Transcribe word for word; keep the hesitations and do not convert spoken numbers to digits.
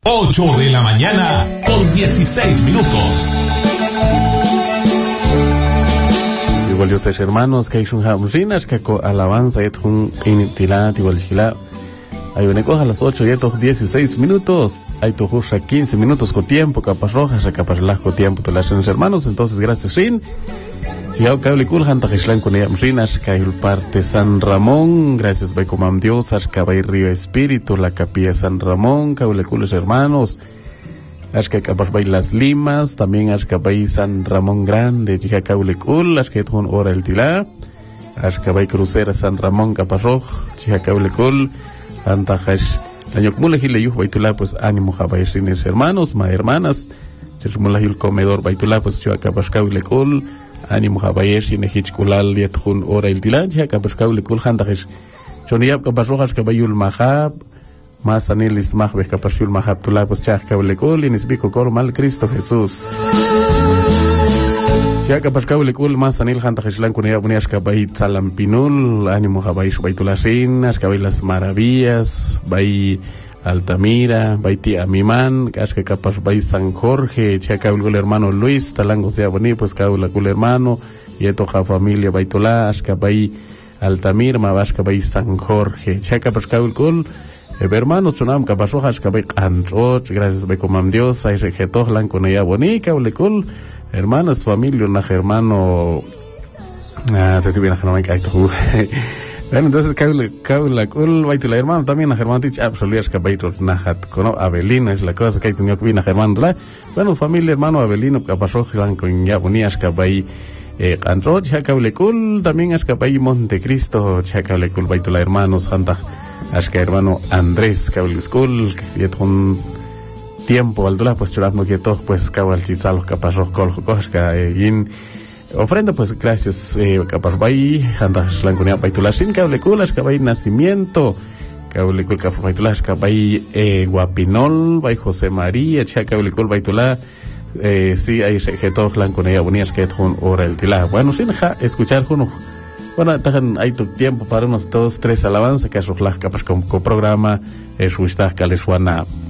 ocho de la mañana con dieciséis minutos. Igual yo sé, hermanos, que hay un hamrinas que alabanza y un initilat igual chila. Hay una cosa a las ocho y estos dieciséis minutos. Hay tu jusha quince minutos con tiempo, capas rojas, capas con tiempo, todas las hermanos. Entonces, gracias, Rin. Si hay cable cool, hanta que con ella, Rinas, que hay el parte San Ramón. Gracias, by comam Dios, Ashkabay Río Espíritu, la capilla San Ramón, cable cool, hermanos. Ashkabay Las Limas, también Ashkabay San Ramón Grande, chica cable cool, Ashkabay Hora el Tilá, Ashkabay Crucera San Ramón, Caparroj, chica cable cool. Antajash, la ñocmula gile yuj baitula, pues ánimo jabaishines hermanos, ma hermanas, chesmula gil comedor baitula, pues chuacapascau lecul, ánimo jabaishine hichkulal yetjun ora il tilan, chuacapascau lecul, antajash, choniab capasrojas cabayul mahab, más anilis mahbeh capashul mahab tula, pues chacau lecul, inisbico cormal Cristo Jesús. Ya kapascau lecul más anil hanta hishlan kunaya buni ashkabay Tzalampinul, ánimo jabay baitulasin, ashkabay Las Maravillas, bay Altamira, bay Tiamimán, ashka kapas bay San Jorge, chacau el hermano Luis, talango sea boni, pues caula el hermano, y etoja familia baitula, ashkabay Altamira, mabashka bay San Jorge, chaca pascau el cul, hermanos, chonam kapasoja ashkabay Anrot, gracias bay comam Dios, ay rejeto lan kunaya boni, caule cul. Hermanos, familia, un hermano. Ah, se tuviera que no me caigo. Bueno, entonces, caula, caula, cul, baitula, hermano, también, a hermano, tich, absolutas, que baitos, nahat, cono, Abelino, es la cosa que hay tenido que vino, hermano, bueno, familia, hermano, Abelino, que pasó, con ya bonías, que bay, eh, Andro, chacaule, cul, también, es que bay, Montecristo, chacaule, cul, baitula, hermanos, santa, es que hermano, Andrés, caule, cul, que ya con tiempo aldula pues churasmo que todo pues cabal chizalos capaz roscol cosca yin ofrenda pues gracias eh, capaz bay andas lanconia baitulasin cable culas cabay nacimiento cable cul capaz baitulas cabay eh, Guapinol bay José María cha cable cul baitula eh, sí hay que todos lanconia bonías que con hora el tila bueno sin ja escuchar uno bueno tajan hay tu tiempo para unos dos tres alabanza que es capaz con programa es usted calesuana.